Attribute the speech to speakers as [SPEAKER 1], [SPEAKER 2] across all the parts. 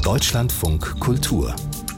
[SPEAKER 1] Deutschlandfunk Kultur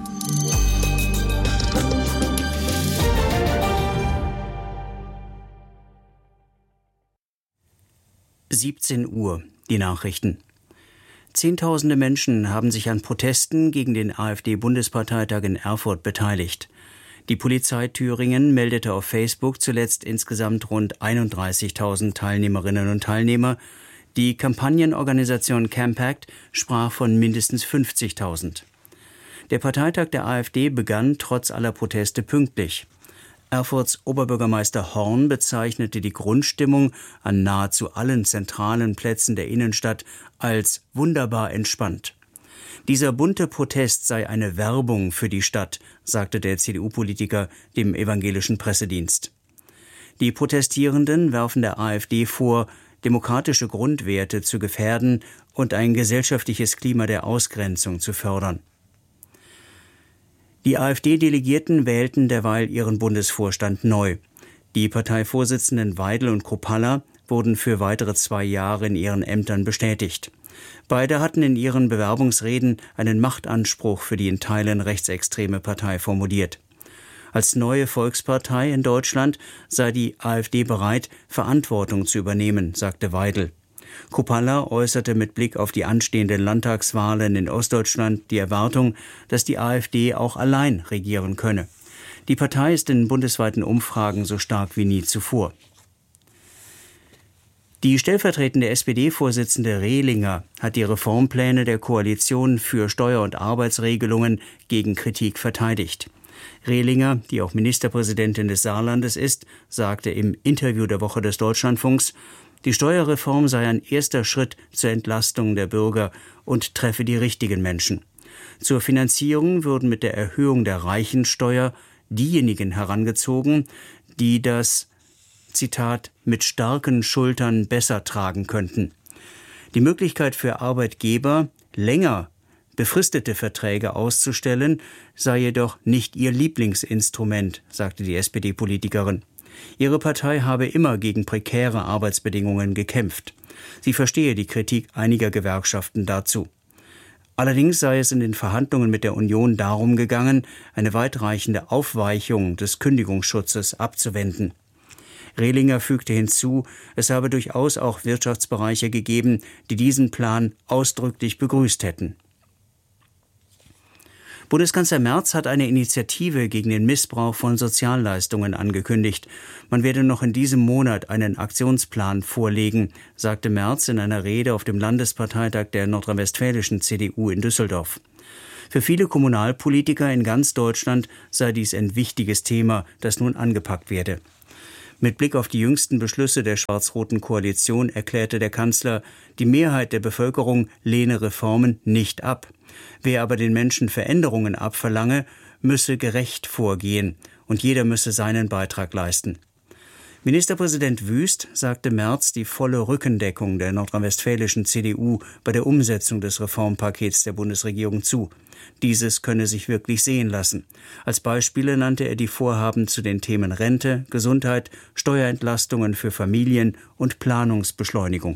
[SPEAKER 2] 17 Uhr, die Nachrichten. Zehntausende Menschen haben sich an Protesten gegen den AfD-Bundesparteitag in Erfurt beteiligt. Die Polizei Thüringen meldete auf Facebook zuletzt insgesamt rund 31.000 Teilnehmerinnen und Teilnehmer. Die Kampagnenorganisation Campact sprach von mindestens 50.000. Der Parteitag der AfD begann trotz aller Proteste pünktlich. Erfurts Oberbürgermeister Horn bezeichnete die Grundstimmung an nahezu allen zentralen Plätzen der Innenstadt als wunderbar entspannt. Dieser bunte Protest sei eine Werbung für die Stadt, sagte der CDU-Politiker dem evangelischen Pressedienst. Die Protestierenden werfen der AfD vor, demokratische Grundwerte zu gefährden und ein gesellschaftliches Klima der Ausgrenzung zu fördern. Die AfD-Delegierten wählten derweil ihren Bundesvorstand neu. Die Parteivorsitzenden Weidel und Kruppalla wurden für weitere 2 Jahre in ihren Ämtern bestätigt. Beide hatten in ihren Bewerbungsreden einen Machtanspruch für die in Teilen rechtsextreme Partei formuliert. Als neue Volkspartei in Deutschland sei die AfD bereit, Verantwortung zu übernehmen, sagte Weidel. Kruppalla äußerte mit Blick auf die anstehenden Landtagswahlen in Ostdeutschland die Erwartung, dass die AfD auch allein regieren könne. Die Partei ist in bundesweiten Umfragen so stark wie nie zuvor. Die stellvertretende SPD-Vorsitzende Rehlinger hat die Reformpläne der Koalition für Steuer- und Arbeitsregelungen gegen Kritik verteidigt. Rehlinger, die auch Ministerpräsidentin des Saarlandes ist, sagte im Interview der Woche des Deutschlandfunks, die Steuerreform sei ein erster Schritt zur Entlastung der Bürger und treffe die richtigen Menschen. Zur Finanzierung würden mit der Erhöhung der Reichensteuer diejenigen herangezogen, die das, Zitat, mit starken Schultern besser tragen könnten. Die Möglichkeit für Arbeitgeber, länger befristete Verträge auszustellen, sei jedoch nicht ihr Lieblingsinstrument, sagte die SPD-Politikerin. Ihre Partei habe immer gegen prekäre Arbeitsbedingungen gekämpft. Sie verstehe die Kritik einiger Gewerkschaften dazu. Allerdings sei es in den Verhandlungen mit der Union darum gegangen, eine weitreichende Aufweichung des Kündigungsschutzes abzuwenden. Rehlinger fügte hinzu, es habe durchaus auch Wirtschaftsbereiche gegeben, die diesen Plan ausdrücklich begrüßt hätten. Bundeskanzler Merz hat eine Initiative gegen den Missbrauch von Sozialleistungen angekündigt. Man werde noch in diesem Monat einen Aktionsplan vorlegen, sagte Merz in einer Rede auf dem Landesparteitag der nordrhein-westfälischen CDU in Düsseldorf. Für viele Kommunalpolitiker in ganz Deutschland sei dies ein wichtiges Thema, das nun angepackt werde. Mit Blick auf die jüngsten Beschlüsse der schwarz-roten Koalition erklärte der Kanzler, die Mehrheit der Bevölkerung lehne Reformen nicht ab. Wer aber den Menschen Veränderungen abverlange, müsse gerecht vorgehen und jeder müsse seinen Beitrag leisten. Ministerpräsident Wüst sagte Merz die volle Rückendeckung der nordrhein-westfälischen CDU bei der Umsetzung des Reformpakets der Bundesregierung zu. Dieses könne sich wirklich sehen lassen. Als Beispiele nannte er die Vorhaben zu den Themen Rente, Gesundheit, Steuerentlastungen für Familien und Planungsbeschleunigung.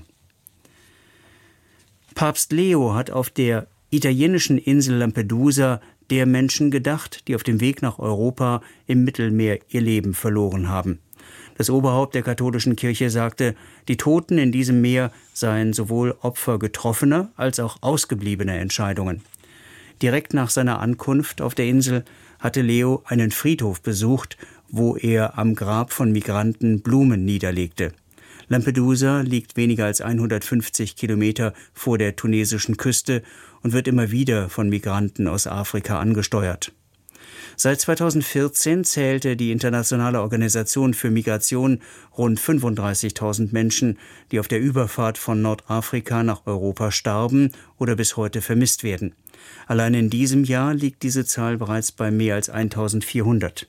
[SPEAKER 2] Papst Leo hat auf der italienischen Insel Lampedusa der Menschen gedacht, die auf dem Weg nach Europa im Mittelmeer ihr Leben verloren haben. Das Oberhaupt der katholischen Kirche sagte, die Toten in diesem Meer seien sowohl Opfer getroffener als auch ausgebliebener Entscheidungen. Direkt nach seiner Ankunft auf der Insel hatte Leo einen Friedhof besucht, wo er am Grab von Migranten Blumen niederlegte. Lampedusa liegt weniger als 150 Kilometer vor der tunesischen Küste und wird immer wieder von Migranten aus Afrika angesteuert. Seit 2014 zählte die Internationale Organisation für Migration rund 35.000 Menschen, die auf der Überfahrt von Nordafrika nach Europa starben oder bis heute vermisst werden. Allein in diesem Jahr liegt diese Zahl bereits bei mehr als 1.400.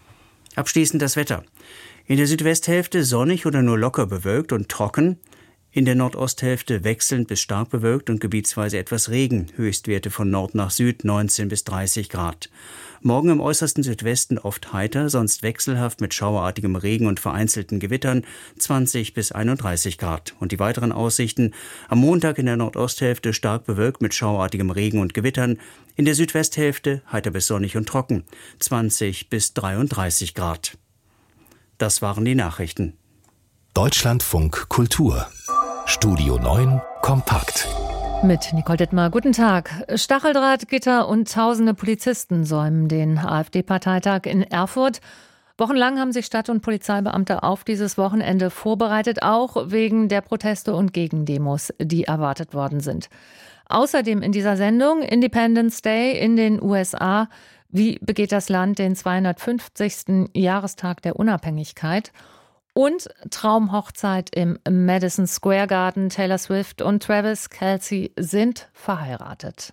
[SPEAKER 2] Abschließend das Wetter. In der Südwesthälfte sonnig oder nur locker bewölkt und trocken. In der Nordosthälfte wechselnd bis stark bewölkt und gebietsweise etwas Regen. Höchstwerte von Nord nach Süd 19 bis 30 Grad. Morgen im äußersten Südwesten oft heiter, sonst wechselhaft mit schauerartigem Regen und vereinzelten Gewittern 20 bis 31 Grad. Und die weiteren Aussichten: am Montag in der Nordosthälfte stark bewölkt mit schauerartigem Regen und Gewittern. In der Südwesthälfte heiter bis sonnig und trocken 20 bis 33 Grad. Das waren die Nachrichten.
[SPEAKER 1] Deutschlandfunk Kultur. Studio 9 kompakt.
[SPEAKER 3] Mit Nicole Dittmar, guten Tag. Stacheldrahtgitter und tausende Polizisten säumen den AfD-Parteitag in Erfurt. Wochenlang haben sich Stadt- und Polizeibeamte auf dieses Wochenende vorbereitet, auch wegen der Proteste und Gegendemos, die erwartet worden sind. Außerdem in dieser Sendung Independence Day in den USA. Wie begeht das Land den 250. Jahrestag der Unabhängigkeit? Und Traumhochzeit im Madison Square Garden. Taylor Swift und Travis Kelce sind verheiratet.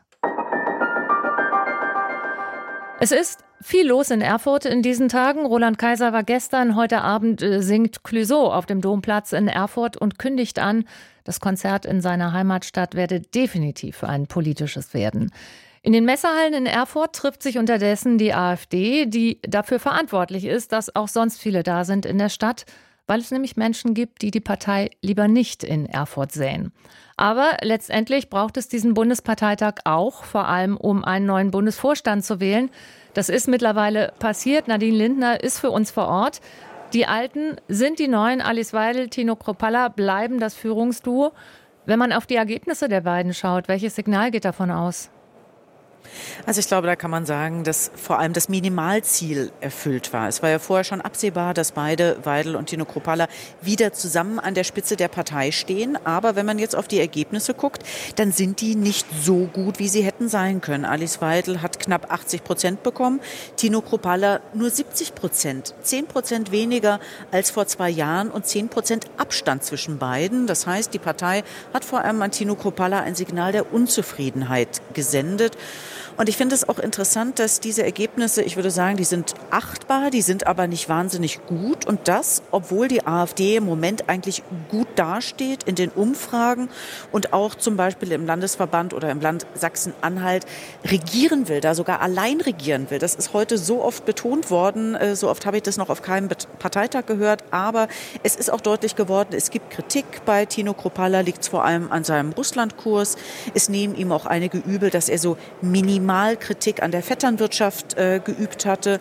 [SPEAKER 3] Es ist viel los in Erfurt in diesen Tagen. Roland Kaiser war gestern. Heute Abend singt Clouseau auf dem Domplatz in Erfurt und kündigt an, das Konzert in seiner Heimatstadt werde definitiv ein politisches werden. In den Messehallen in Erfurt trifft sich unterdessen die AfD, die dafür verantwortlich ist, dass auch sonst viele da sind in der Stadt, weil es nämlich Menschen gibt, die die Partei lieber nicht in Erfurt sähen. Aber letztendlich braucht es diesen Bundesparteitag auch, vor allem um einen neuen Bundesvorstand zu wählen. Das ist mittlerweile passiert. Nadine Lindner ist für uns vor Ort. Die Alten sind die Neuen. Alice Weidel, Tino Kruppalla bleiben das Führungsduo. Wenn man auf die Ergebnisse der beiden schaut, welches Signal geht davon aus?
[SPEAKER 4] Also ich glaube, da kann man sagen, dass vor allem das Minimalziel erfüllt war. Es war ja vorher schon absehbar, dass beide, Weidel und Tino Kruppalla, wieder zusammen an der Spitze der Partei stehen. Aber wenn man jetzt auf die Ergebnisse guckt, dann sind die nicht so gut, wie sie hätten sein können. Alice Weidel hat knapp 80% bekommen, Tino Kruppalla nur 70%. 10% weniger als vor 2 Jahren und 10% Abstand zwischen beiden. Das heißt, die Partei hat vor allem an Tino Kruppalla ein Signal der Unzufriedenheit gesendet. Und ich finde es auch interessant, dass diese Ergebnisse, ich würde sagen, die sind achtbar, die sind aber nicht wahnsinnig gut. Und das, obwohl die AfD im Moment eigentlich gut dasteht in den Umfragen und auch zum Beispiel im Landesverband oder im Land Sachsen-Anhalt regieren will, da sogar allein regieren will. Das ist heute so oft betont worden, so oft habe ich das noch auf keinem Parteitag gehört. Aber es ist auch deutlich geworden, es gibt Kritik. Bei Tino Kruppalla liegt es vor allem an seinem Russlandkurs. Es nehmen ihm auch einige übel, dass er so minimal Kritik an der Vetternwirtschaft geübt hatte.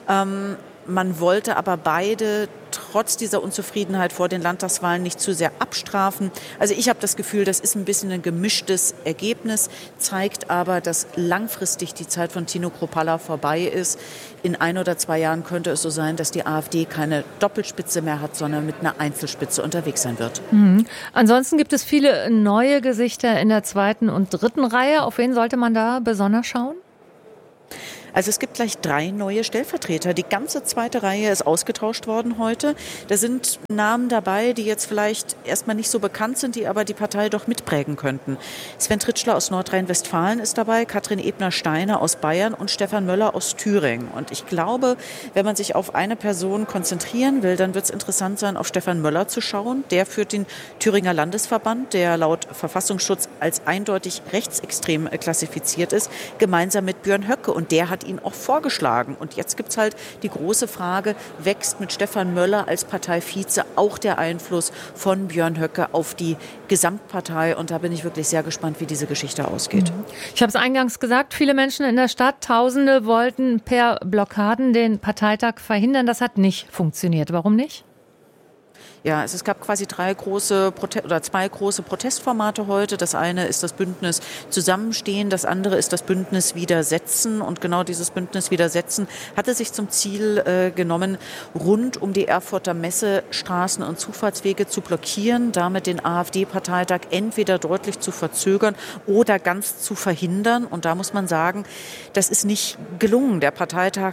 [SPEAKER 4] Man wollte aber beide trotz dieser Unzufriedenheit vor den Landtagswahlen nicht zu sehr abstrafen. Also ich habe das Gefühl, das ist ein bisschen ein gemischtes Ergebnis, zeigt aber, dass langfristig die Zeit von Tino Kruppalla vorbei ist. In 1 oder 2 Jahren könnte es so sein, dass die AfD keine Doppelspitze mehr hat, sondern mit einer Einzelspitze unterwegs sein wird.
[SPEAKER 3] Mhm. Ansonsten gibt es viele neue Gesichter in der 2. und 3. Reihe. Auf wen sollte man da besonders schauen?
[SPEAKER 4] Also es gibt gleich 3 neue Stellvertreter. Die ganze 2. Reihe ist ausgetauscht worden heute. Da sind Namen dabei, die jetzt vielleicht erstmal nicht so bekannt sind, die aber die Partei doch mitprägen könnten. Sven Tritschler aus Nordrhein-Westfalen ist dabei, Katrin Ebner-Steiner aus Bayern und Stefan Möller aus Thüringen. Und ich glaube, wenn man sich auf eine Person konzentrieren will, dann wird es interessant sein, auf Stefan Möller zu schauen. Der führt den Thüringer Landesverband, der laut Verfassungsschutz als eindeutig rechtsextrem klassifiziert ist, gemeinsam mit Björn Höcke. Und der hat ihn auch vorgeschlagen. Und jetzt gibt es halt die große Frage, wächst mit Stefan Möller als Parteivize auch der Einfluss von Björn Höcke auf die Gesamtpartei? Und da bin ich wirklich sehr gespannt, wie diese Geschichte ausgeht.
[SPEAKER 3] Ich habe es eingangs gesagt, viele Menschen in der Stadt, Tausende wollten per Blockaden den Parteitag verhindern. Das hat nicht funktioniert. Warum nicht?
[SPEAKER 4] Ja, es gab quasi 2 große Protestformate heute. Das eine ist das Bündnis Zusammenstehen, das andere ist das Bündnis Widersetzen. Und genau dieses Bündnis Widersetzen hatte sich zum Ziel genommen, rund um die Erfurter Messe Straßen und Zufahrtswege zu blockieren, damit den AfD-Parteitag entweder deutlich zu verzögern oder ganz zu verhindern. Und da muss man sagen, das ist nicht gelungen. Der Parteitag hat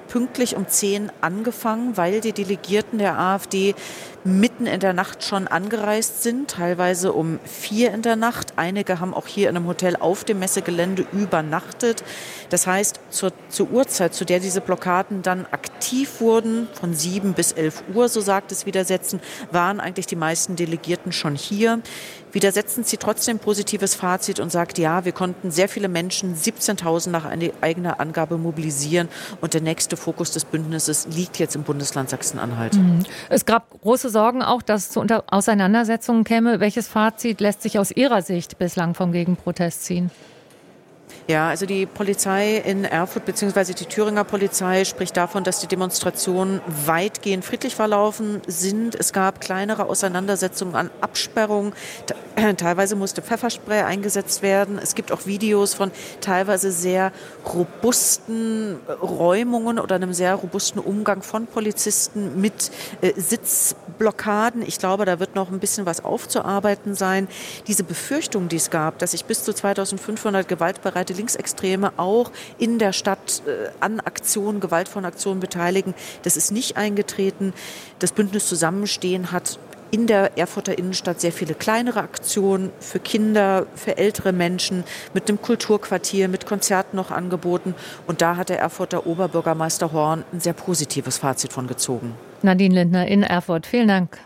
[SPEAKER 4] pünktlich um 10 angefangen, weil die Delegierten der AfD mitten in der Nacht schon angereist sind, teilweise um 4 in der Nacht. Einige haben auch hier in einem Hotel auf dem Messegelände übernachtet. Das heißt, zur Uhrzeit, zu der diese Blockaden dann aktiv wurden, von 7 bis 11 Uhr, so sagt es Widersetzen, waren eigentlich die meisten Delegierten schon hier. Widersetzen sie trotzdem positives Fazit und sagt, ja, wir konnten sehr viele Menschen, 17.000 nach eigener Angabe mobilisieren und der nächste Fokus des Bündnisses liegt jetzt im Bundesland Sachsen-Anhalt.
[SPEAKER 3] Es gab große Sorgen auch, dass es zu Auseinandersetzungen käme. Welches Fazit lässt sich aus Ihrer Sicht bislang vom Gegenprotest ziehen?
[SPEAKER 4] Ja, also die Polizei in Erfurt bzw. die Thüringer Polizei spricht davon, dass die Demonstrationen weitgehend friedlich verlaufen sind. Es gab kleinere Auseinandersetzungen an Absperrungen. Teilweise musste Pfefferspray eingesetzt werden. Es gibt auch Videos von teilweise sehr robusten Räumungen oder einem sehr robusten Umgang von Polizisten mit Sitzblockaden. Ich glaube, da wird noch ein bisschen was aufzuarbeiten sein. Diese Befürchtung, die es gab, dass sich bis zu 2500 gewaltbereite Linksextreme auch in der Stadt an Aktionen, gewaltvollen Aktionen beteiligen. Das ist nicht eingetreten. Das Bündnis Zusammenstehen hat in der Erfurter Innenstadt sehr viele kleinere Aktionen für Kinder, für ältere Menschen, mit einem Kulturquartier, mit Konzerten noch angeboten. Und da hat der Erfurter Oberbürgermeister Horn ein sehr positives Fazit von gezogen.
[SPEAKER 3] Nadine Lindner in Erfurt, vielen Dank.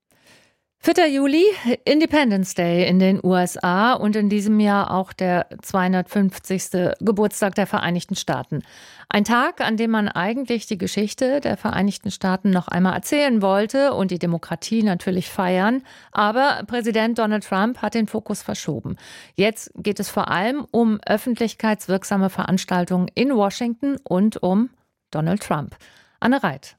[SPEAKER 3] 4. Juli, Independence Day in den USA und in diesem Jahr auch der 250. Geburtstag der Vereinigten Staaten. Ein Tag, an dem man eigentlich die Geschichte der Vereinigten Staaten noch einmal erzählen wollte und die Demokratie natürlich feiern. Aber Präsident Donald Trump hat den Fokus verschoben. Jetzt geht es vor allem um öffentlichkeitswirksame Veranstaltungen in Washington und um Donald Trump. Anne Reit.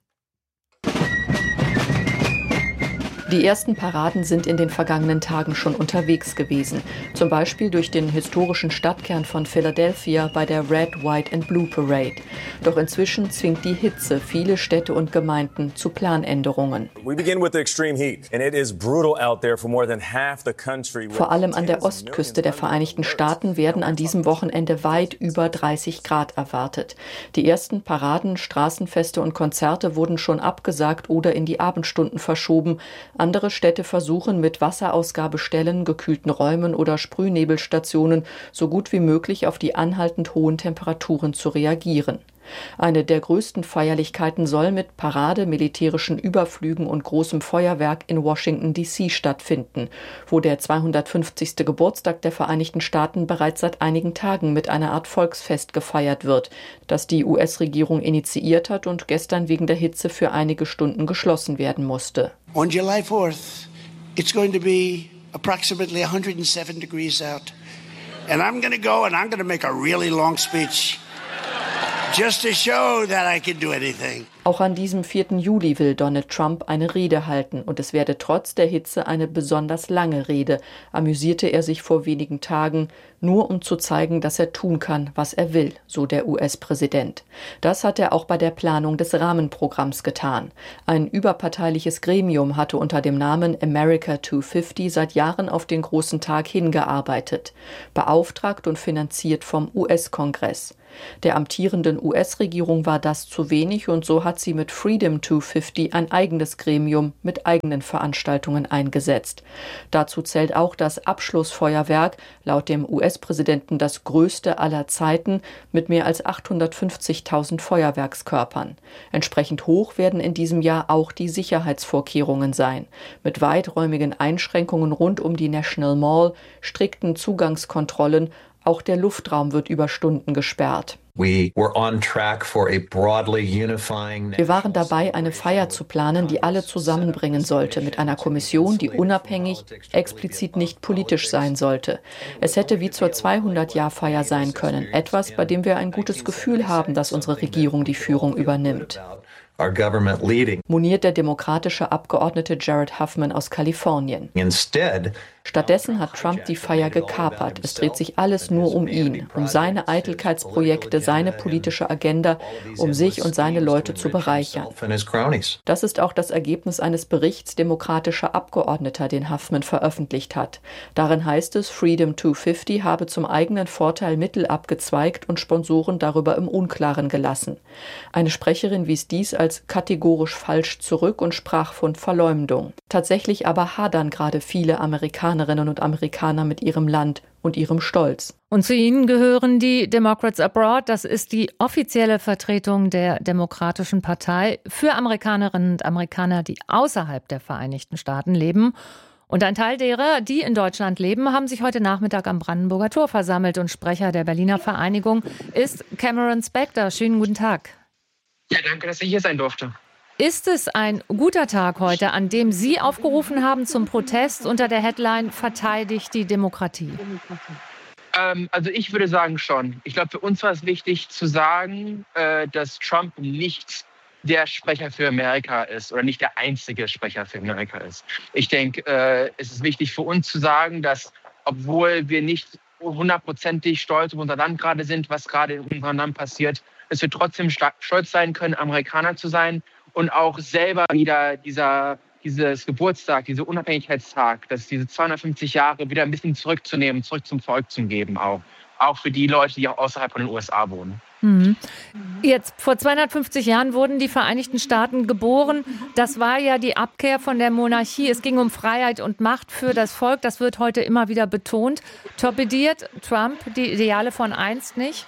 [SPEAKER 5] Die ersten Paraden sind in den vergangenen Tagen schon unterwegs gewesen. Zum Beispiel durch den historischen Stadtkern von Philadelphia bei der Red, White and Blue Parade. Doch inzwischen zwingt die Hitze viele Städte und Gemeinden zu Planänderungen. Vor allem an der Ostküste der Vereinigten Staaten werden an diesem Wochenende weit über 30 Grad erwartet. Die ersten Paraden, Straßenfeste und Konzerte wurden schon abgesagt oder in die Abendstunden verschoben. Andere Städte versuchen mit Wasserausgabestellen, gekühlten Räumen oder Sprühnebelstationen so gut wie möglich auf die anhaltend hohen Temperaturen zu reagieren. Eine der größten Feierlichkeiten soll mit Parade, militärischen Überflügen und großem Feuerwerk in Washington D.C. stattfinden, wo der 250. Geburtstag der Vereinigten Staaten bereits seit einigen Tagen mit einer Art Volksfest gefeiert wird, das die US-Regierung initiiert hat und gestern wegen der Hitze für einige Stunden geschlossen werden musste.
[SPEAKER 6] On July 4th, it's going to be approximately 107 degrees out. And I'm going to go and I'm going to make a really long speech. Just to show that I can do anything.
[SPEAKER 5] Auch an diesem 4. Juli will Donald Trump eine Rede halten und es werde trotz der Hitze eine besonders lange Rede, amüsierte er sich vor wenigen Tagen, nur um zu zeigen, dass er tun kann, was er will, so der US-Präsident. Das hat er auch bei der Planung des Rahmenprogramms getan. Ein überparteiliches Gremium hatte unter dem Namen America 250 seit Jahren auf den großen Tag hingearbeitet, beauftragt und finanziert vom US-Kongress. Der amtierenden US-Regierung war das zu wenig und so hat sie mit Freedom 250 ein eigenes Gremium mit eigenen Veranstaltungen eingesetzt. Dazu zählt auch das Abschlussfeuerwerk, laut dem US-Präsidenten das größte aller Zeiten mit mehr als 850.000 Feuerwerkskörpern. Entsprechend hoch werden in diesem Jahr auch die Sicherheitsvorkehrungen sein, mit weiträumigen Einschränkungen rund um die National Mall, strikten Zugangskontrollen. Auch der Luftraum wird über Stunden gesperrt. Wir waren dabei, eine Feier zu planen, die alle zusammenbringen sollte, mit einer Kommission, die unabhängig, explizit nicht politisch sein sollte. Es hätte wie zur 200-Jahr-Feier sein können, etwas, bei dem wir ein gutes Gefühl haben, dass unsere Regierung die Führung übernimmt. Moniert der demokratische Abgeordnete Jared Huffman aus Kalifornien. Stattdessen hat Trump die Feier gekapert. Es dreht sich alles nur um ihn, um seine Eitelkeitsprojekte, seine politische Agenda, um sich und seine Leute zu bereichern. Das ist auch das Ergebnis eines Berichts demokratischer Abgeordneter, den Huffman veröffentlicht hat. Darin heißt es, Freedom 250 habe zum eigenen Vorteil Mittel abgezweigt und Sponsoren darüber im Unklaren gelassen. Eine Sprecherin wies dies als kategorisch falsch zurück und sprach von Verleumdung. Tatsächlich aber hadern gerade viele Amerikanerinnen und Amerikaner mit ihrem Land und ihrem Stolz.
[SPEAKER 3] Und zu ihnen gehören die Democrats Abroad. Das ist die offizielle Vertretung der Demokratischen Partei für Amerikanerinnen und Amerikaner, die außerhalb der Vereinigten Staaten leben. Und ein Teil derer, die in Deutschland leben, haben sich heute Nachmittag am Brandenburger Tor versammelt. Und Sprecher der Berliner Vereinigung ist Cameron Spector. Schönen guten Tag.
[SPEAKER 7] Ja, danke, dass ich hier sein durfte.
[SPEAKER 3] Ist es ein guter Tag heute, an dem Sie aufgerufen haben zum Protest unter der Headline "Verteidigt die Demokratie"?
[SPEAKER 7] Also ich würde sagen schon. Ich glaube, für uns war es wichtig zu sagen, dass Trump nicht der Sprecher für Amerika ist oder nicht der einzige Sprecher für Amerika ist. Ich denke, es ist wichtig für uns zu sagen, dass, obwohl wir nicht 100%ig stolz auf unser Land gerade sind, was gerade in unserem Land passiert, dass wir trotzdem stolz sein können, Amerikaner zu sein und auch selber wieder dieses Geburtstag, dieser Unabhängigkeitstag, dass diese 250 Jahre wieder ein bisschen zurückzunehmen, zurück zum Volk zu geben, auch für die Leute, die auch außerhalb von den USA wohnen.
[SPEAKER 3] Jetzt, vor 250 Jahren wurden die Vereinigten Staaten geboren. Das war ja die Abkehr von der Monarchie. Es ging um Freiheit und Macht für das Volk. Das wird heute immer wieder betont. Torpediert Trump die Ideale von einst nicht?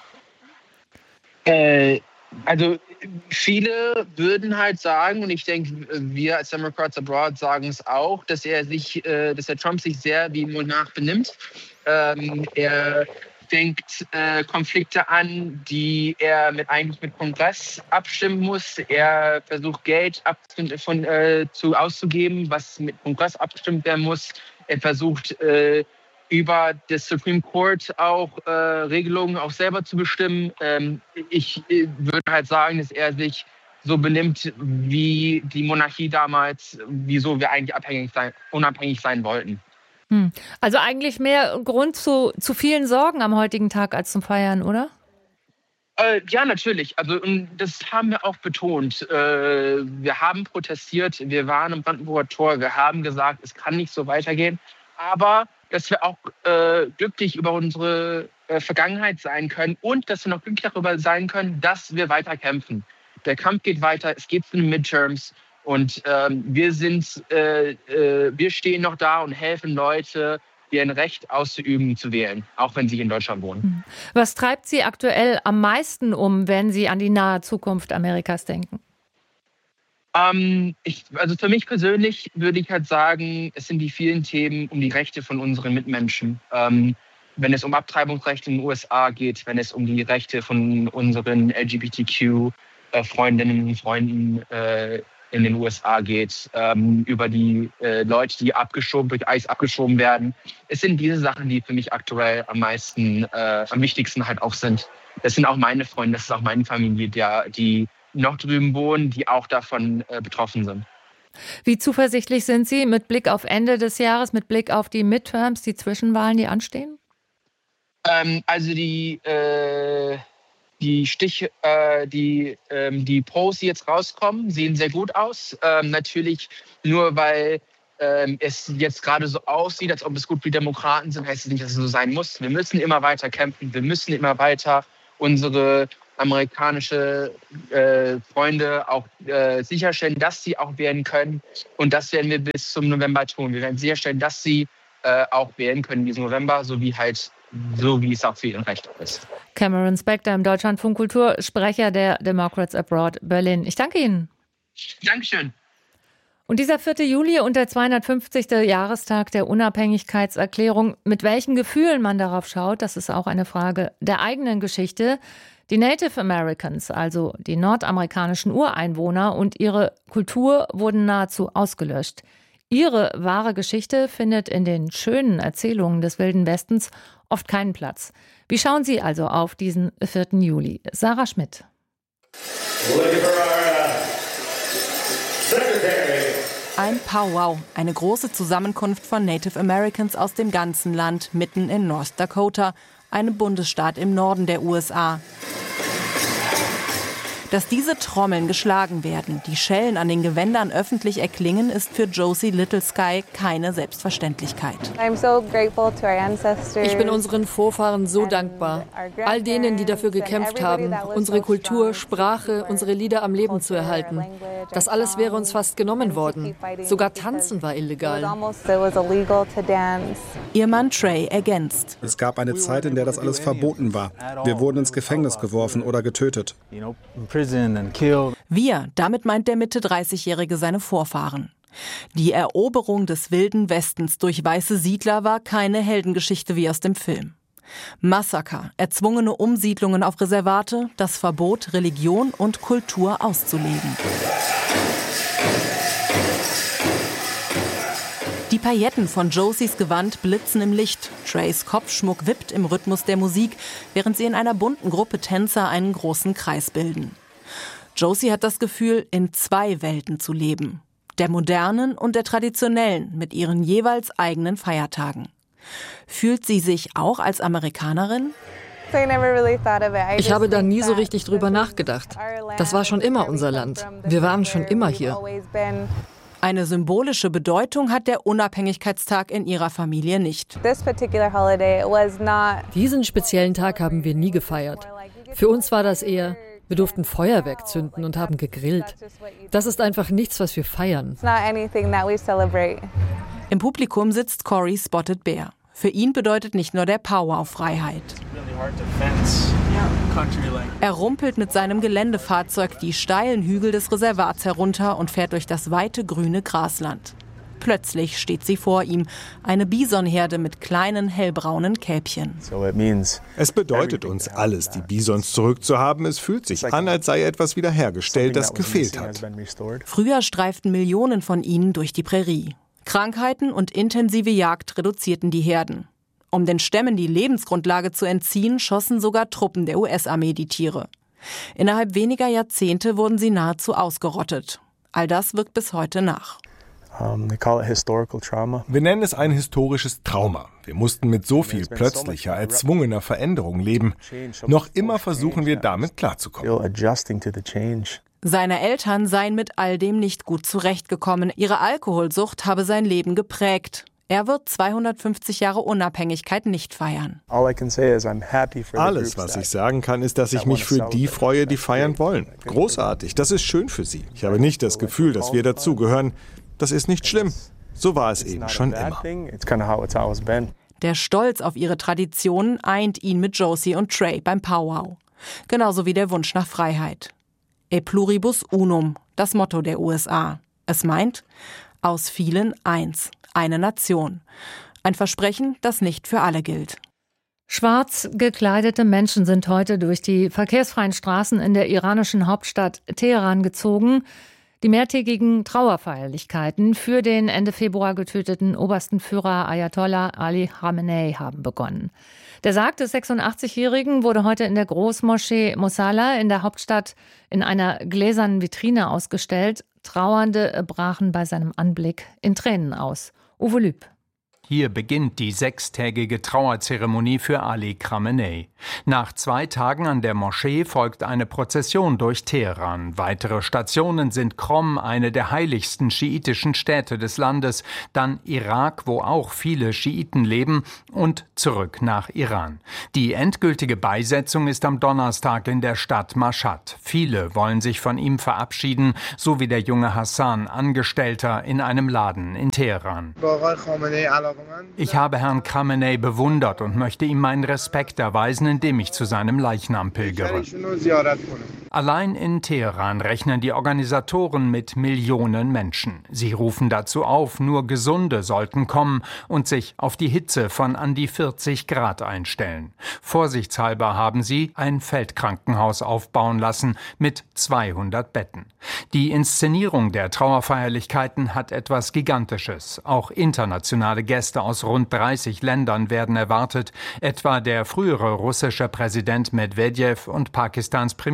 [SPEAKER 7] Also viele würden halt sagen, und ich denke, wir als Democrats Abroad sagen es auch, dass der Trump sich sehr wie ein Monarch benimmt. Er fängt Konflikte an, die er eigentlich mit Kongress abstimmen muss. Er versucht Geld auszugeben, was mit Kongress abgestimmt werden muss. Er versucht über das Supreme Court auch Regelungen auch selber zu bestimmen. Ich würde halt sagen, dass er sich so benimmt wie die Monarchie damals, wieso wir eigentlich unabhängig sein wollten.
[SPEAKER 3] Also eigentlich mehr Grund zu vielen Sorgen am heutigen Tag als zum Feiern, oder?
[SPEAKER 7] Ja, natürlich. Also das haben wir auch betont. Wir haben protestiert, wir waren am Brandenburger Tor, wir haben gesagt, es kann nicht so weitergehen. Aber dass wir auch glücklich über unsere Vergangenheit sein können und dass wir noch glücklich darüber sein können, dass wir weiter kämpfen. Der Kampf geht weiter, es geht zu den Midterms und wir stehen noch da und helfen Leute, ihr Recht auszuüben, zu wählen, auch wenn sie in Deutschland wohnen.
[SPEAKER 3] Was treibt Sie aktuell am meisten um, wenn Sie an die nahe Zukunft Amerikas denken?
[SPEAKER 7] Also für mich persönlich würde ich halt sagen, es sind die vielen Themen um die Rechte von unseren Mitmenschen. Wenn es um Abtreibungsrechte in den USA geht, wenn es um die Rechte von unseren LGBTQ-Freundinnen und Freunden in den USA geht, über die Leute, die durch ICE abgeschoben werden. Es sind diese Sachen, die für mich aktuell am wichtigsten halt auch sind. Das sind auch meine Freunde, das ist auch meine Familie, die noch drüben wohnen, die auch davon betroffen sind.
[SPEAKER 3] Wie zuversichtlich sind Sie mit Blick auf Ende des Jahres, mit Blick auf die Midterms, die Zwischenwahlen, die anstehen?
[SPEAKER 7] Also die Polls, die jetzt rauskommen, sehen sehr gut aus. Natürlich nur, weil es jetzt gerade so aussieht, als ob es gut für die Demokraten sind, heißt es nicht, dass es so sein muss. Wir müssen immer weiter kämpfen, wir müssen immer weiter unsere amerikanische Freunde auch sicherstellen, dass sie auch wählen können. Und das werden wir bis zum November tun. Wir werden sicherstellen, dass sie auch wählen können in diesem November, so wie es auch für ihren Recht ist.
[SPEAKER 3] Cameron Spector im Deutschlandfunk Kultur, Sprecher der Democrats Abroad Berlin. Ich danke Ihnen.
[SPEAKER 7] Dankeschön.
[SPEAKER 3] Und dieser 4. Juli und der 250. Jahrestag der Unabhängigkeitserklärung, mit welchen Gefühlen man darauf schaut, das ist auch eine Frage der eigenen Geschichte. Die Native Americans, also die nordamerikanischen Ureinwohner und ihre Kultur wurden nahezu ausgelöscht. Ihre wahre Geschichte findet in den schönen Erzählungen des Wilden Westens oft keinen Platz. Wie schauen Sie also auf diesen 4. Juli? Sarah Schmidt.
[SPEAKER 8] Ein Powwow, eine große Zusammenkunft von Native Americans aus dem ganzen Land, mitten in North Dakota, einem Bundesstaat im Norden der USA. Dass diese Trommeln geschlagen werden, die Schellen an den Gewändern öffentlich erklingen, ist für Josie Little Sky keine Selbstverständlichkeit.
[SPEAKER 9] Ich bin unseren Vorfahren so dankbar. All denen, die dafür gekämpft haben, unsere Kultur, Sprache, unsere Lieder am Leben zu erhalten. Das alles wäre uns fast genommen worden. Sogar Tanzen war illegal.
[SPEAKER 8] Ihr Mann Trey ergänzt.
[SPEAKER 10] Es gab eine Zeit, in der das alles verboten war. Wir wurden ins Gefängnis geworfen oder getötet.
[SPEAKER 8] Wir, damit meint der Mitte-30-Jährige seine Vorfahren. Die Eroberung des Wilden Westens durch weiße Siedler war keine Heldengeschichte wie aus dem Film. Massaker, erzwungene Umsiedlungen auf Reservate, das Verbot, Religion und Kultur auszuleben. Die Pailletten von Josies Gewand blitzen im Licht. Treys Kopfschmuck wippt im Rhythmus der Musik, während sie in einer bunten Gruppe Tänzer einen großen Kreis bilden. Josie hat das Gefühl, in zwei Welten zu leben. Der modernen und der traditionellen, mit ihren jeweils eigenen Feiertagen. Fühlt sie sich auch als Amerikanerin?
[SPEAKER 9] Ich habe da nie so richtig drüber nachgedacht. Das war schon immer unser Land. Wir waren schon immer hier.
[SPEAKER 8] Eine symbolische Bedeutung hat der Unabhängigkeitstag in ihrer Familie nicht.
[SPEAKER 9] Diesen speziellen Tag haben wir nie gefeiert. Für uns war das eher, wir durften Feuerwerk zünden und haben gegrillt. Das ist einfach nichts, was wir feiern.
[SPEAKER 8] Im Publikum sitzt Corey Spotted Bear. Für ihn bedeutet nicht nur der Powwow Freiheit. Er rumpelt mit seinem Geländefahrzeug die steilen Hügel des Reservats herunter und fährt durch das weite grüne Grasland. Plötzlich steht sie vor ihm, eine Bisonherde mit kleinen hellbraunen Kälbchen.
[SPEAKER 11] Es bedeutet uns alles, die Bisons zurückzuhaben. Es fühlt sich an, als sei etwas wiederhergestellt, das gefehlt hat.
[SPEAKER 8] Früher streiften Millionen von ihnen durch die Prärie. Krankheiten und intensive Jagd reduzierten die Herden. Um den Stämmen die Lebensgrundlage zu entziehen, schossen sogar Truppen der US-Armee die Tiere. Innerhalb weniger Jahrzehnte wurden sie nahezu ausgerottet. All das wirkt bis heute nach.
[SPEAKER 11] Wir nennen es ein historisches Trauma. Wir mussten mit so viel plötzlicher, erzwungener Veränderung leben. Noch immer versuchen wir damit klarzukommen.
[SPEAKER 8] Seine Eltern seien mit all dem nicht gut zurechtgekommen. Ihre Alkoholsucht habe sein Leben geprägt. Er wird 250 Jahre Unabhängigkeit nicht feiern.
[SPEAKER 11] Alles, was ich sagen kann, ist, dass ich mich für die freue, die feiern wollen. Großartig, das ist schön für sie. Ich habe nicht das Gefühl, dass wir dazugehören. Das ist nicht schlimm. So war es eben schon immer.
[SPEAKER 8] Der Stolz auf ihre Traditionen eint ihn mit Josie und Trey beim Powwow. Genauso wie der Wunsch nach Freiheit. E pluribus unum, das Motto der USA. Es meint, aus vielen eins, eine Nation. Ein Versprechen, das nicht für alle gilt.
[SPEAKER 3] Schwarz gekleidete Menschen sind heute durch die verkehrsfreien Straßen in der iranischen Hauptstadt Teheran gezogen. Die mehrtägigen Trauerfeierlichkeiten für den Ende Februar getöteten obersten Führer Ayatollah Ali Khamenei haben begonnen. Der Sarg des 86-Jährigen wurde heute in der Großmoschee Mosala in der Hauptstadt in einer gläsernen Vitrine ausgestellt. Trauernde brachen bei seinem Anblick in Tränen aus. Uwe Lüb.
[SPEAKER 12] Hier beginnt die 6-tägige Trauerzeremonie für Ali Khamenei. Nach 2 Tagen an der Moschee folgt eine Prozession durch Teheran. Weitere Stationen sind Qom, eine der heiligsten schiitischen Städte des Landes, dann Irak, wo auch viele Schiiten leben, und zurück nach Iran. Die endgültige Beisetzung ist am Donnerstag in der Stadt Mashhad. Viele wollen sich von ihm verabschieden, so wie der junge Hassan, Angestellter in einem Laden in Teheran. Ich habe Herrn Khamenei bewundert und möchte ihm meinen Respekt erweisen, indem ich zu seinem Leichnam pilgere. Allein in Teheran rechnen die Organisatoren mit Millionen Menschen. Sie rufen dazu auf, nur Gesunde sollten kommen und sich auf die Hitze von an die 40 Grad einstellen. Vorsichtshalber haben sie ein Feldkrankenhaus aufbauen lassen mit 200 Betten. Die Inszenierung der Trauerfeierlichkeiten hat etwas Gigantisches. Auch internationale Gäste aus rund 30 Ländern werden erwartet, etwa der frühere russische Präsident Medwedew und Pakistans Premierminister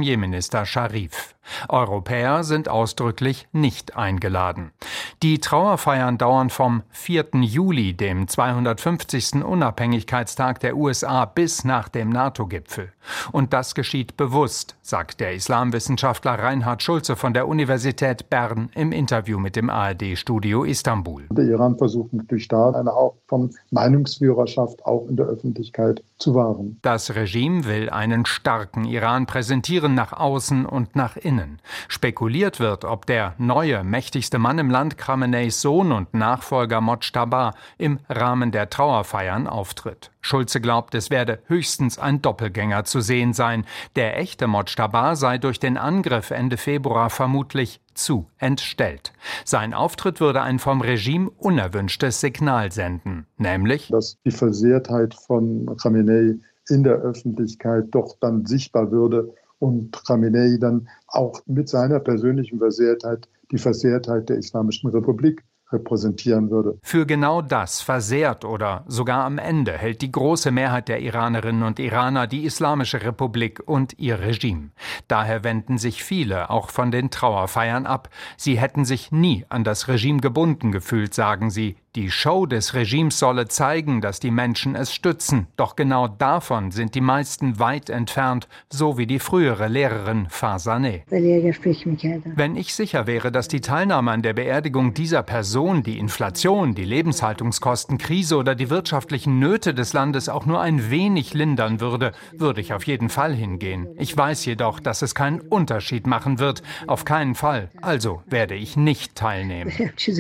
[SPEAKER 12] Premierminister Scharif. Europäer sind ausdrücklich nicht eingeladen. Die Trauerfeiern dauern vom 4. Juli, dem 250. Unabhängigkeitstag der USA, bis nach dem NATO-Gipfel. Und das geschieht bewusst, sagt der Islamwissenschaftler Reinhard Schulze von der Universität Bern im Interview mit dem ARD-Studio Istanbul.
[SPEAKER 13] Der Iran versucht natürlich da eine Art von Meinungsführerschaft auch in der Öffentlichkeit zu wahren.
[SPEAKER 12] Das Regime will einen starken Iran präsentieren nach außen und nach innen. Spekuliert wird, ob der neue, mächtigste Mann im Land, Khameneis Sohn und Nachfolger Mojtaba, im Rahmen der Trauerfeiern auftritt. Schulze glaubt, es werde höchstens ein Doppelgänger zu sehen sein. Der echte Mojtaba sei durch den Angriff Ende Februar vermutlich zu entstellt. Sein Auftritt würde ein vom Regime unerwünschtes Signal senden, nämlich,
[SPEAKER 13] dass die Versehrtheit von Khamenei in der Öffentlichkeit doch dann sichtbar würde und Khamenei dann auch mit seiner persönlichen Versehrtheit die Versehrtheit der Islamischen Republik repräsentieren würde.
[SPEAKER 12] Für genau das, versehrt oder sogar am Ende, hält die große Mehrheit der Iranerinnen und Iraner die Islamische Republik und ihr Regime. Daher wenden sich viele auch von den Trauerfeiern ab. Sie hätten sich nie an das Regime gebunden gefühlt, sagen sie. Die Show des Regimes solle zeigen, dass die Menschen es stützen. Doch genau davon sind die meisten weit entfernt, so wie die frühere Lehrerin Farzaneh. Wenn ich sicher wäre, dass die Teilnahme an der Beerdigung dieser Person die Inflation, die Lebenshaltungskostenkrise oder die wirtschaftlichen Nöte des Landes auch nur ein wenig lindern würde, würde ich auf jeden Fall hingehen. Ich weiß jedoch, dass es keinen Unterschied machen wird. Auf keinen Fall. Also werde ich nicht teilnehmen.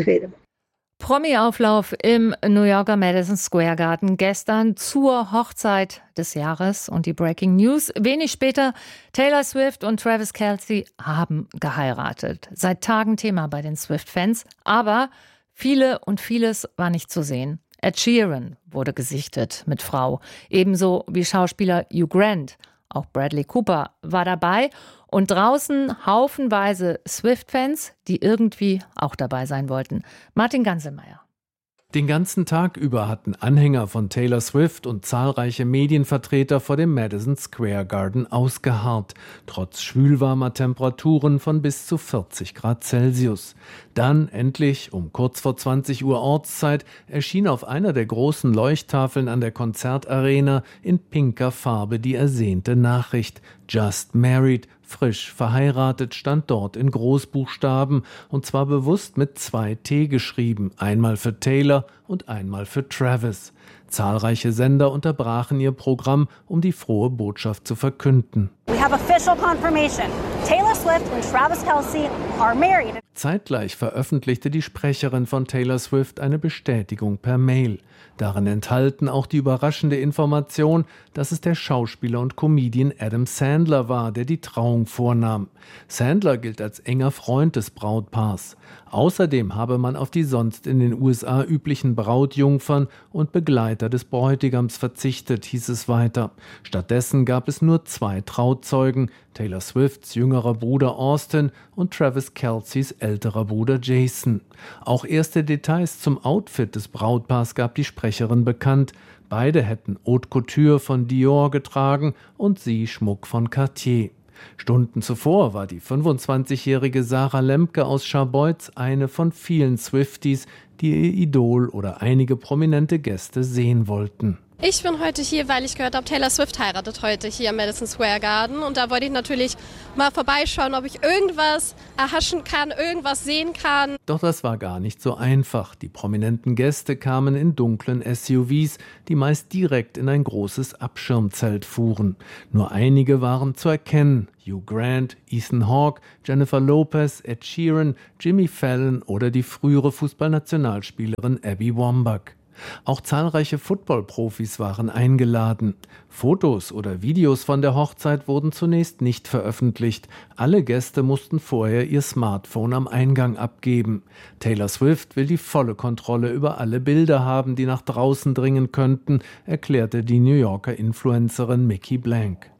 [SPEAKER 3] Promi-Auflauf im New Yorker Madison Square Garden gestern zur Hochzeit des Jahres und die Breaking News. Wenig später, Taylor Swift und Travis Kelce haben geheiratet. Seit Tagen Thema bei den Swift-Fans, aber vieles war nicht zu sehen. Ed Sheeran wurde gesichtet mit Frau, ebenso wie Schauspieler Hugh Grant. Auch Bradley Cooper war dabei und draußen haufenweise Swift-Fans, die irgendwie auch dabei sein wollten. Martin Ganselmeier.
[SPEAKER 14] Den ganzen Tag über hatten Anhänger von Taylor Swift und zahlreiche Medienvertreter vor dem Madison Square Garden ausgeharrt, trotz schwülwarmer Temperaturen von bis zu 40 Grad Celsius. Dann endlich, um kurz vor 20 Uhr Ortszeit, erschien auf einer der großen Leuchttafeln an der Konzertarena in pinker Farbe die ersehnte Nachricht: Just married, frisch verheiratet, stand dort in Großbuchstaben, und zwar bewusst mit 2 T geschrieben, einmal für Taylor und einmal für Travis. Zahlreiche Sender unterbrachen ihr Programm, um die frohe Botschaft zu verkünden.
[SPEAKER 15] We have official confirmation. Taylor Swift und Travis Kelce are married.
[SPEAKER 14] Zeitgleich veröffentlichte die Sprecherin von Taylor Swift eine Bestätigung per Mail. Darin enthalten auch die überraschende Information, dass es der Schauspieler und Comedian Adam Sandler war, der die Trauung vornahm. Sandler gilt als enger Freund des Brautpaars. Außerdem habe man auf die sonst in den USA üblichen Brautjungfern und Begleiter des Bräutigams verzichtet, hieß es weiter. Stattdessen gab es nur 2 Trauzeugen, Taylor Swifts jüngerer Bruder Austin und Travis Kelces älterer Bruder Jason. Auch erste Details zum Outfit des Brautpaars gab die Sprecherin bekannt. Beide hätten Haute Couture von Dior getragen und sie Schmuck von Cartier. Stunden zuvor war die 25-jährige Sarah Lemke aus Scharbeutz eine von vielen Swifties, die ihr Idol oder einige prominente Gäste sehen wollten.
[SPEAKER 16] Ich bin heute hier, weil ich gehört habe, Taylor Swift heiratet heute hier am Madison Square Garden. Und da wollte ich natürlich mal vorbeischauen, ob ich irgendwas erhaschen kann, irgendwas sehen kann.
[SPEAKER 14] Doch das war gar nicht so einfach. Die prominenten Gäste kamen in dunklen SUVs, die meist direkt in ein großes Abschirmzelt fuhren. Nur einige waren zu erkennen: Hugh Grant, Ethan Hawke, Jennifer Lopez, Ed Sheeran, Jimmy Fallon oder die frühere Fußballnationalspielerin Abby Wambach. Auch zahlreiche Football-Profis waren eingeladen. Fotos oder Videos von der Hochzeit wurden zunächst nicht veröffentlicht. Alle Gäste mussten vorher ihr Smartphone am Eingang abgeben. Taylor Swift will die volle Kontrolle über alle Bilder haben, die nach draußen dringen könnten, erklärte die New Yorker Influencerin Mickey Blank.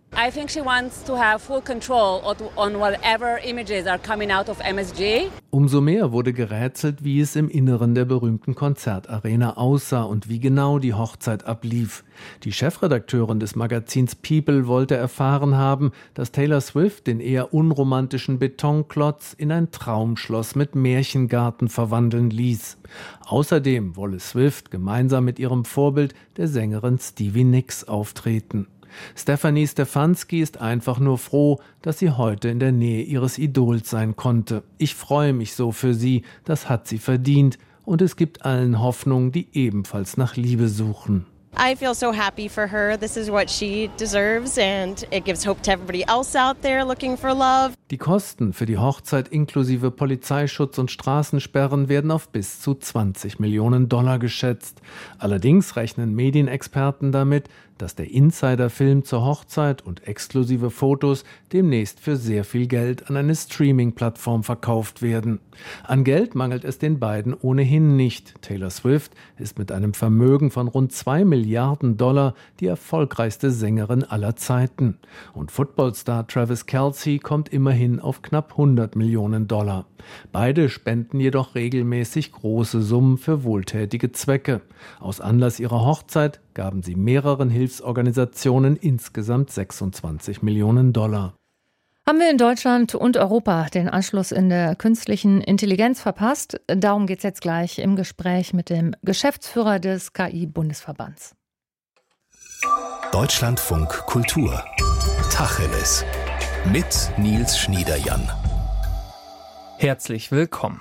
[SPEAKER 17] I think she wants to have full control on whatever images are coming out of MSG.
[SPEAKER 14] Umso mehr wurde gerätselt, wie es im Inneren der berühmten Konzertarena aussah und wie genau die Hochzeit ablief. Die Chefredakteurin des Magazins People wollte erfahren haben, dass Taylor Swift den eher unromantischen Betonklotz in ein Traumschloss mit Märchengarten verwandeln ließ. Außerdem wolle Swift gemeinsam mit ihrem Vorbild, der Sängerin Stevie Nicks, auftreten. Stephanie Stefanski ist einfach nur froh, dass sie heute in der Nähe ihres Idols sein konnte. Ich freue mich so für sie, das hat sie verdient. Und es gibt allen Hoffnung, die ebenfalls nach Liebe suchen.
[SPEAKER 18] I feel so happy for her. This is what she deserves and it gives hope to everybody else out there looking for love.
[SPEAKER 14] Die Kosten für die Hochzeit inklusive Polizeischutz und Straßensperren werden auf bis zu $20 Millionen geschätzt. Allerdings rechnen Medienexperten damit, dass der Insider-Film zur Hochzeit und exklusive Fotos demnächst für sehr viel Geld an eine Streaming-Plattform verkauft werden. An Geld mangelt es den beiden ohnehin nicht. Taylor Swift ist mit einem Vermögen von rund $2 Milliarden die erfolgreichste Sängerin aller Zeiten. Und Footballstar Travis Kelce kommt immerhin auf knapp $100 Millionen. Beide spenden jedoch regelmäßig große Summen für wohltätige Zwecke. Aus Anlass ihrer Hochzeit gaben sie mehreren Hilfsorganisationen insgesamt $26 Millionen.
[SPEAKER 3] Haben wir in Deutschland und Europa den Anschluss in der künstlichen Intelligenz verpasst? Darum geht es jetzt gleich im Gespräch mit dem Geschäftsführer des KI-Bundesverbands.
[SPEAKER 1] Deutschlandfunk Kultur. Tacheles. Mit Nils Schniederjan.
[SPEAKER 19] Herzlich willkommen.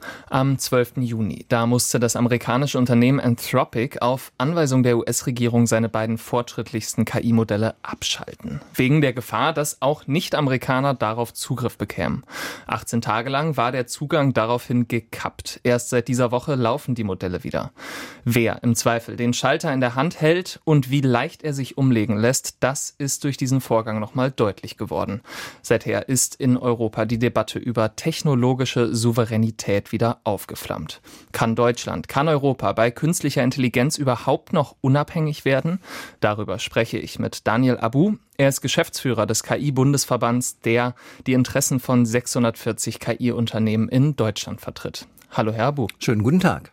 [SPEAKER 19] Am 12. Juni, da musste das amerikanische Unternehmen Anthropic auf Anweisung der US-Regierung seine beiden fortschrittlichsten KI-Modelle abschalten. Wegen der Gefahr, dass auch Nicht-Amerikaner darauf Zugriff bekämen. 18 Tage lang war der Zugang daraufhin gekappt. Erst seit dieser Woche laufen die Modelle wieder. Wer im Zweifel den Schalter in der Hand hält und wie leicht er sich umlegen lässt, das ist durch diesen Vorgang nochmal deutlich geworden. Seither ist in Europa die Debatte über technologische Souveränität wieder aufgeflammt. Kann Deutschland, kann Europa bei künstlicher Intelligenz überhaupt noch unabhängig werden? Darüber spreche ich mit Daniel Abu. Er ist Geschäftsführer des KI-Bundesverbands, der die Interessen von 640 KI-Unternehmen in Deutschland vertritt. Hallo Herr Abu.
[SPEAKER 20] Schönen guten Tag.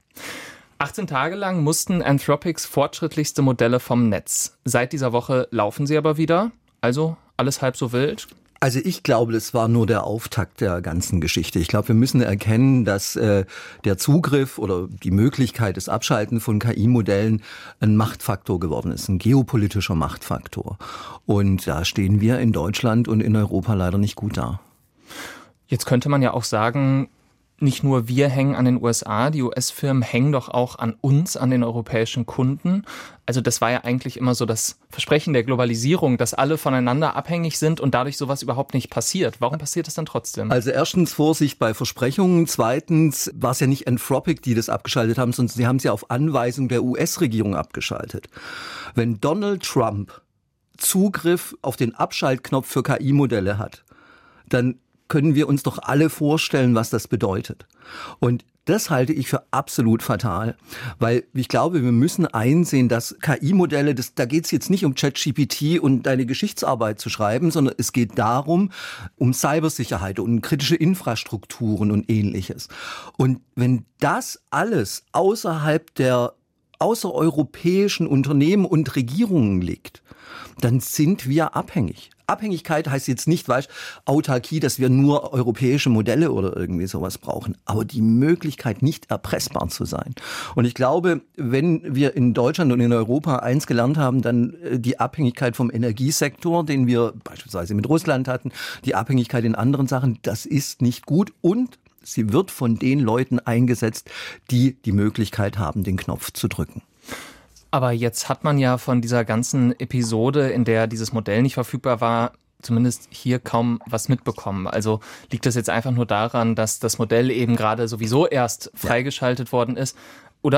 [SPEAKER 19] 18 Tage lang mussten Anthropics fortschrittlichste Modelle vom Netz. Seit dieser Woche laufen sie aber wieder. Also alles halb so wild?
[SPEAKER 20] Also ich glaube, das war nur der Auftakt der ganzen Geschichte. Ich glaube, wir müssen erkennen, dass der Zugriff oder die Möglichkeit des Abschalten von KI-Modellen ein Machtfaktor geworden ist, ein geopolitischer Machtfaktor. Und da stehen wir in Deutschland und in Europa leider nicht gut da.
[SPEAKER 19] Jetzt könnte man ja auch sagen, nicht nur wir hängen an den USA, die US-Firmen hängen doch auch an uns, an den europäischen Kunden. Also das war ja eigentlich immer so das Versprechen der Globalisierung, dass alle voneinander abhängig sind und dadurch sowas überhaupt nicht passiert. Warum passiert das dann trotzdem?
[SPEAKER 20] Also erstens Vorsicht bei Versprechungen. Zweitens war es ja nicht Anthropic, die das abgeschaltet haben, sondern sie haben es ja auf Anweisung der US-Regierung abgeschaltet. Wenn Donald Trump Zugriff auf den Abschaltknopf für KI-Modelle hat, dann können wir uns doch alle vorstellen, was das bedeutet. Und das halte ich für absolut fatal, weil ich glaube, wir müssen einsehen, dass KI-Modelle, da geht es jetzt nicht um ChatGPT und deine Geschichtsarbeit zu schreiben, sondern es geht darum, um Cybersicherheit und kritische Infrastrukturen und Ähnliches. Und wenn das alles außerhalb der außereuropäischen Unternehmen und Regierungen liegt, dann sind wir abhängig. Abhängigkeit heißt jetzt nicht, Autarkie, dass wir nur europäische Modelle oder irgendwie sowas brauchen, aber die Möglichkeit, nicht erpressbar zu sein. Und ich glaube, wenn wir in Deutschland und in Europa eins gelernt haben, dann die Abhängigkeit vom Energiesektor, den wir beispielsweise mit Russland hatten, die Abhängigkeit in anderen Sachen, das ist nicht gut und sie wird von den Leuten eingesetzt, die die Möglichkeit haben, den Knopf zu drücken.
[SPEAKER 19] Aber jetzt hat man ja von dieser ganzen Episode, in der dieses Modell nicht verfügbar war, zumindest hier kaum was mitbekommen. Also liegt das jetzt einfach nur daran, dass das Modell eben gerade sowieso erst freigeschaltet worden ist?